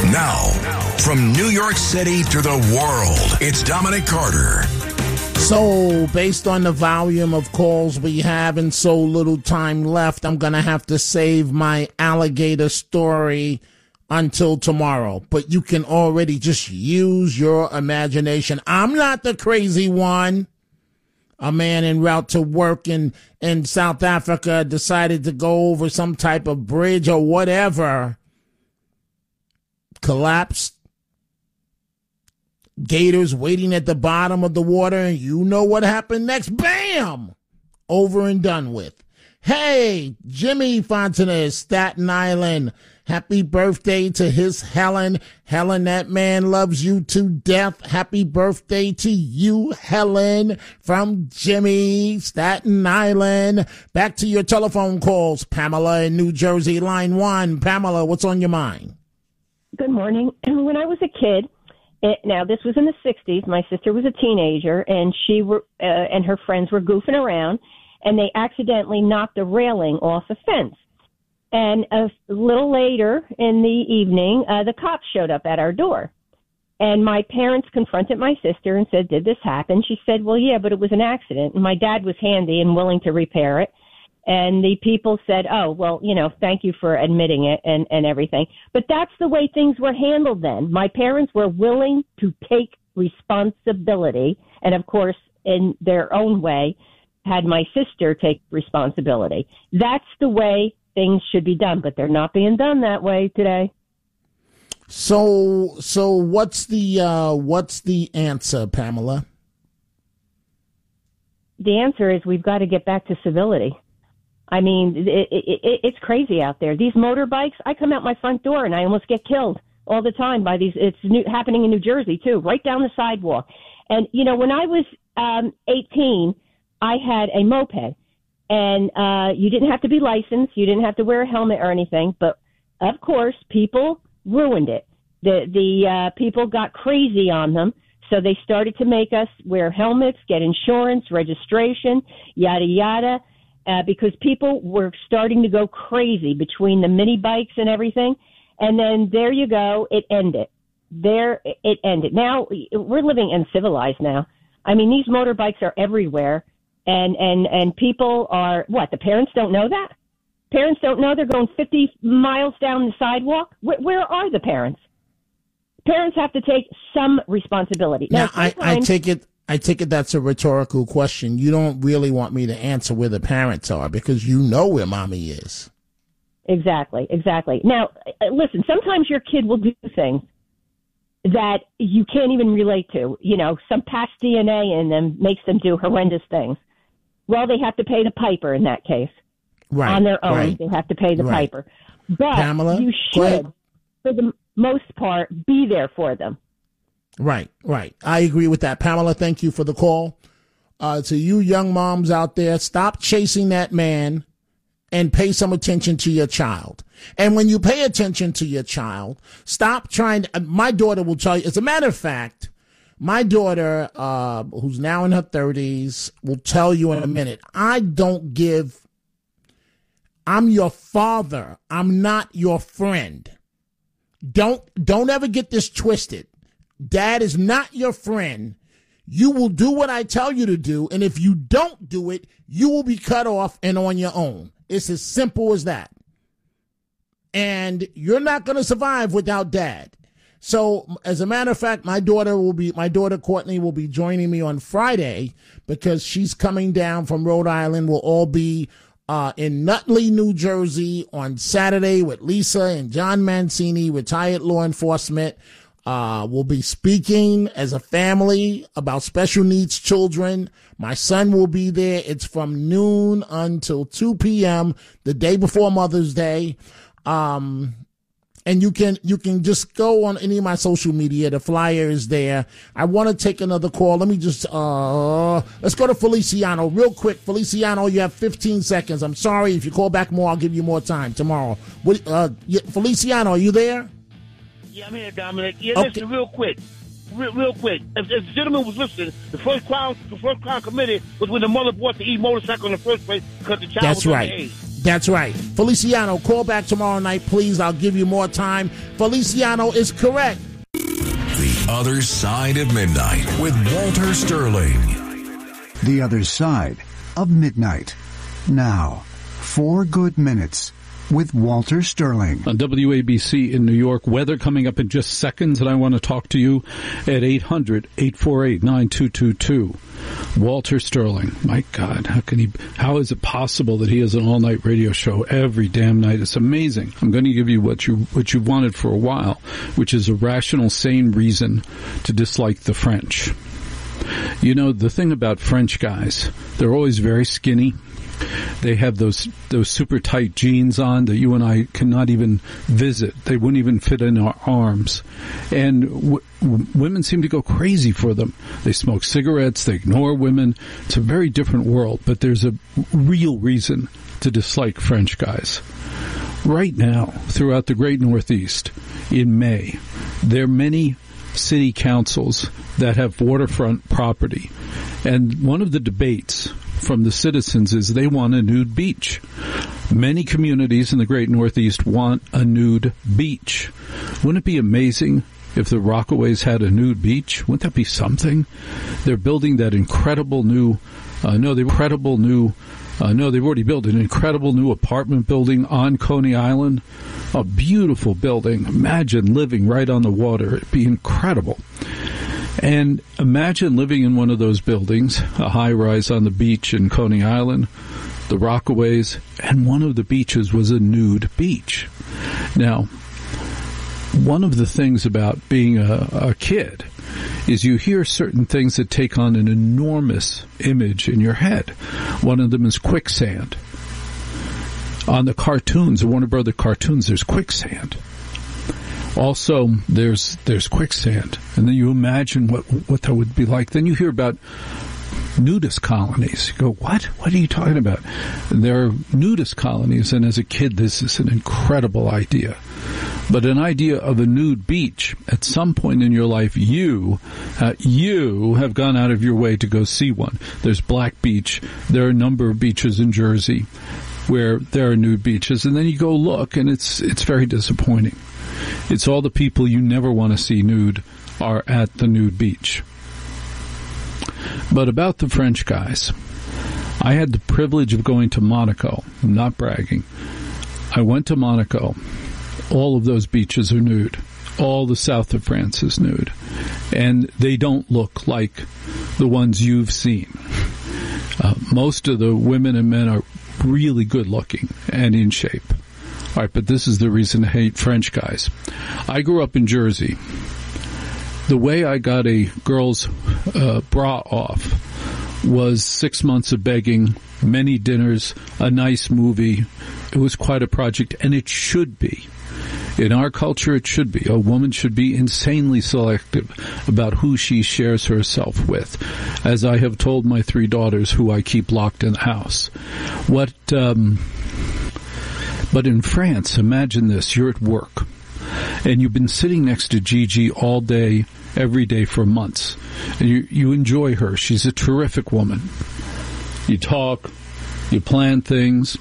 Now, from New York City to the world, it's Dominic Carter. So, based on the volume of calls we have and so little time left, I'm going to have to save my alligator story until tomorrow. But you can already just use your imagination. I'm not the crazy one. A man en route to work in South Africa decided to go over some type of bridge or whatever. Collapsed. Gators waiting at the bottom of the water, and you know what happened next. Bam! Over and done with. Hey, Jimmy Fontanez, Staten Island. Happy birthday to his Helen. Helen, that man loves you to death. Happy birthday to you, Helen, from Jimmy, Staten Island. Back to your telephone calls. Pamela in New Jersey, line 1. Pamela, what's on your mind? Good morning. When I was a kid, now this was in the 60s, my sister was a teenager, and she and her friends were goofing around, and they accidentally knocked a railing off a fence. And a little later in the evening, the cops showed up at our door. And my parents confronted my sister and said, "Did this happen?" She said, "Well, yeah, but it was an accident." And my dad was handy and willing to repair it. And the people said, "Oh, well, thank you for admitting it," and everything. But that's the way things were handled then. My parents were willing to take responsibility. And, of course, in their own way, had my sister take responsibility. That's the way things should be done, but they're not being done that way today. So what's the answer, Pamela? The answer is we've got to get back to civility. I mean, it's crazy out there. These motorbikes, I come out my front door and I almost get killed all the time by these. It's happening in New Jersey, too, right down the sidewalk. And, when I was 18, I had a moped. And you didn't have to be licensed. You didn't have to wear a helmet or anything. But, of course, people ruined it. The people got crazy on them. So they started to make us wear helmets, get insurance, registration, yada, yada. Because people were starting to go crazy between the mini bikes and everything. And then there you go. It ended. It ended. Now we're living uncivilized now. I mean, these motorbikes are everywhere. And people are, what, the parents don't know that? Parents don't know they're going 50 miles down the sidewalk? Where are the parents? Parents have to take some responsibility. Now, I take it that's a rhetorical question. You don't really want me to answer where the parents are because you know where mommy is. Exactly. Now, listen, sometimes your kid will do things that you can't even relate to. Some past DNA in them makes them do horrendous things. Well, they have to pay the piper in that case. Right. On their own, right. They have to pay the piper. But Pamela, you should, for the most part, be there for them. Right. I agree with that. Pamela, thank you for the call. To you young moms out there, stop chasing that man and pay some attention to your child. And when you pay attention to your child, stop trying to, my daughter will tell you, as a matter of fact, my daughter, who's now in her 30s, will tell you in a minute, I'm your father. I'm not your friend. Don't ever get this twisted. Dad is not your friend. You will do what I tell you to do, and if you don't do it, you will be cut off and on your own. It's as simple as that. And you're not going to survive without Dad. So, as a matter of fact, my daughter Courtney will be joining me on Friday because she's coming down from Rhode Island. We'll all be in Nutley, New Jersey on Saturday with Lisa and John Mancini, retired law enforcement. We'll be speaking as a family about special needs children. My son will be there. It's from noon until 2 p.m. the day before Mother's Day. And you can just go on any of my social media. The flyer is there. I want to take another call. Let me just, let's go to Feliciano real quick. Feliciano, you have 15 seconds. I'm sorry. If you call back more, I'll give you more time tomorrow. Feliciano, are you there? Yeah, I'm here, Dominic. Yeah, okay. Listen, real quick. If the gentleman was listening, the first crime committed was when the mother bought the e-motorcycle in the first place because the child was underage. That's right. Feliciano, call back tomorrow night, please. I'll give you more time. Feliciano is correct. The Other Side of Midnight with Walter Sterling. The Other Side of Midnight. Now, 4 good minutes with Walter Sterling. On WABC in New York, weather coming up in just seconds, and I want to talk to you at 800-848-9222. Walter Sterling. My God, how is it possible that he has an all-night radio show every damn night? It's amazing. I'm going to give you what you've wanted for a while, which is a rational, sane reason to dislike the French. You know, the thing about French guys, they're always very skinny. They have those super tight jeans on that you and I cannot even visit. They wouldn't even fit in our arms. And women seem to go crazy for them. They smoke cigarettes. They ignore women. It's a very different world, but there's a real reason to dislike French guys. Right now, throughout the great Northeast, in May, there are many city councils that have waterfront property. And one of the debates from the citizens is they want a nude beach. Many communities in the great Northeast want a nude beach. Wouldn't it be amazing if the Rockaways had a nude beach? Wouldn't that be something? They're building that incredible new, they've already built an incredible new apartment building on Coney Island. A beautiful building. Imagine living right on the water. It'd be incredible. And imagine living in one of those buildings, a high-rise on the beach in Coney Island, the Rockaways, and one of the beaches was a nude beach. Now, one of the things about being a kid is you hear certain things that take on an enormous image in your head. One of them is quicksand. On the cartoons, the Warner Brother cartoons, there's quicksand. Also, there's quicksand, and then you imagine what that would be like. Then you hear about nudist colonies. You go, what? What are you talking about? And there are nudist colonies, and as a kid, this is an incredible idea. But an idea of a nude beach, at some point in your life, you have gone out of your way to go see one. There's Black Beach. There are a number of beaches in Jersey where there are nude beaches, and then you go look, and it's very disappointing. It's all the people you never want to see nude are at the nude beach. But about the French guys, I had the privilege of going to Monaco. I'm not bragging. I went to Monaco. All of those beaches are nude. All the south of France is nude. And they don't look like the ones you've seen. Most of the women and men are really good looking and in shape. All right, but this is the reason to hate French guys. I grew up in Jersey. The way I got a girl's bra off was 6 months of begging, many dinners, a nice movie. It was quite a project, and it should be. In our culture, it should be. A woman should be insanely selective about who she shares herself with, as I have told my 3 daughters who I keep locked in the house. But in France, imagine this. You're at work, and you've been sitting next to Gigi all day, every day for months. And you enjoy her. She's a terrific woman. You talk, you plan things,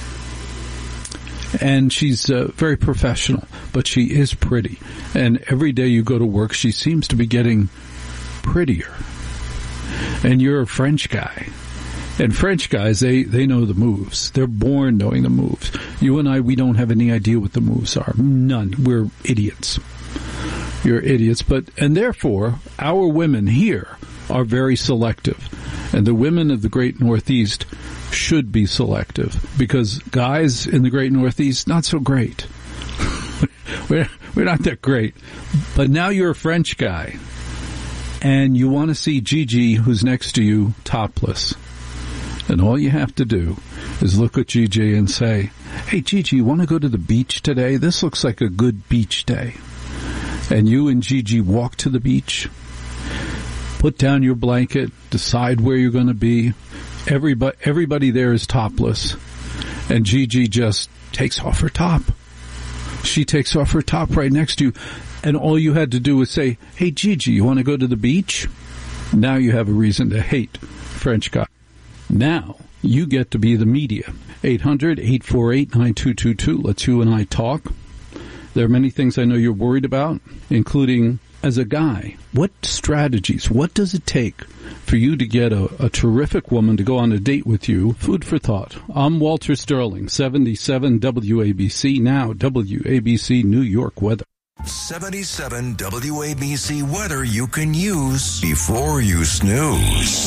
and she's very professional, but she is pretty. And every day you go to work, she seems to be getting prettier. And you're a French guy. And French guys, they know the moves. They're born knowing the moves. You and I, we don't have any idea what the moves are. None. We're idiots. You're idiots. And therefore, our women here are very selective. And the women of the Great Northeast should be selective, because guys in the Great Northeast, not so great. We're not that great. But now you're a French guy, and you want to see Gigi, who's next to you, topless. And all you have to do is look at Gigi and say, hey, Gigi, you want to go to the beach today? This looks like a good beach day. And you and Gigi walk to the beach, put down your blanket, decide where you're going to be. Everybody there is topless, and Gigi just takes off her top. She takes off her top right next to you, and all you had to do was say, hey, Gigi, you want to go to the beach? Now you have a reason to hate French guys. Now, You get to be the media. 800-848-9222 lets you and I talk. There are many things I know you're worried about, including, as a guy, what strategies, what does it take for you to get a terrific woman to go on a date with you? Food for thought. I'm Walter Sterling, 77 WABC, now WABC New York weather. 77 WABC weather you can use before you snooze.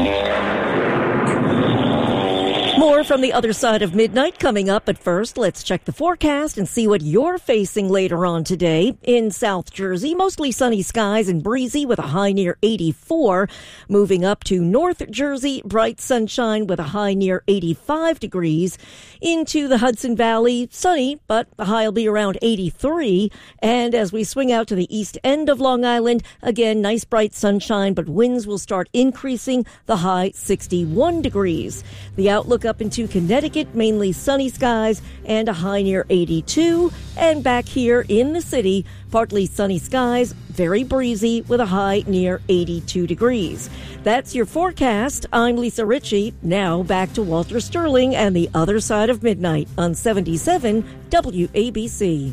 More from the other side of midnight coming up, but first, let's check the forecast and see what you're facing later on today. In South Jersey, mostly sunny skies and breezy with a high near 84. Moving up to North Jersey, bright sunshine with a high near 85 degrees. Into the Hudson Valley, sunny, but the high will be around 83. And as we swing out to the east end of Long Island, again, nice bright sunshine, but winds will start increasing, the high 61 degrees. The outlook up into Connecticut, mainly sunny skies and a high near 82. And back here in the city, partly sunny skies, very breezy with a high near 82 degrees. That's your forecast. I'm Lisa Ritchie. Now back to Walter Sterling and the other side of midnight on 77 WABC.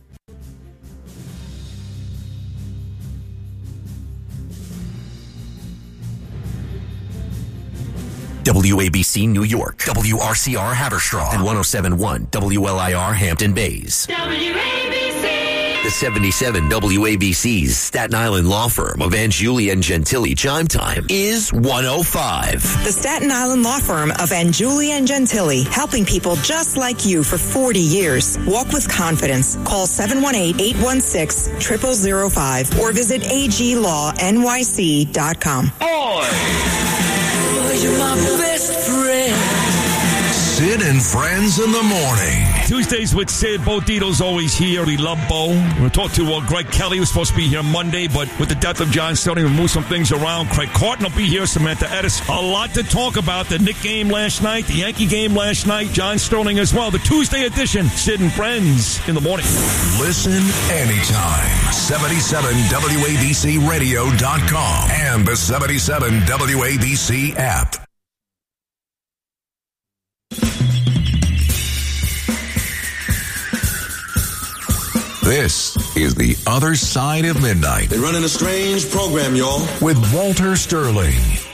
WABC New York, WRCR Haverstraw, and 107.1 WLIR Hampton Bays. The 77 WABC's Staten Island law firm of Angiuli and Gentili chime time is 105. The Staten Island law firm of Angiuli and Gentili, helping people just like you for 40 years. Walk with confidence. Call 718-816-0005 or visit aglawnyc.com. You're my best friend. Sid and Friends in the morning. Tuesdays with Sid. Bo Dito's always here. We love Bo. We're going to talk to Greg Kelly, who's supposed to be here Monday, but with the death of John Sterling, we'll move some things around. Craig Carton will be here. Samantha Edis. A lot to talk about. The Knick game last night, the Yankee game last night, John Sterling as well. The Tuesday edition, Sid and Friends in the morning. Listen anytime. 77WABCRadio.com and the 77 WABC app. This is The Other Side of Midnight. They're running a strange program, y'all. With Walter Sterling.